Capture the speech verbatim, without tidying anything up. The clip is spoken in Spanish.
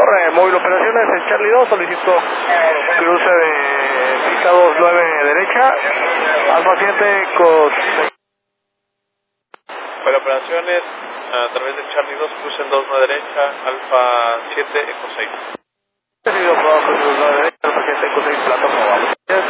Torre, móvil operaciones, en Charlie dos, solicito cruce de pista dos nueve derecha, Alfa siete, con... Para operaciones, a través de Charlie dos, crucen dos nueve derecha, Alfa siete, Eco seis. Recibido por dos nueve derecha, Alfa siete, Eco seis, plataforma, vamos.